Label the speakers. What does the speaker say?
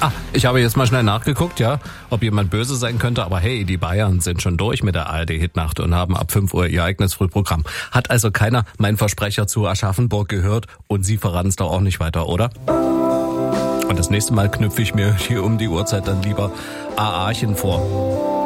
Speaker 1: Ich habe jetzt mal schnell nachgeguckt, ja, ob jemand böse sein könnte, aber hey, die Bayern sind schon durch mit der ARD-Hitnacht und haben ab 5 Uhr ihr eigenes Frühprogramm. Hat also keiner mein Versprecher zu Aschaffenburg gehört und Sie verraten es doch auch nicht weiter, oder? Und das nächste Mal knüpfe ich mir hier um die Uhrzeit dann lieber Aarchen vor.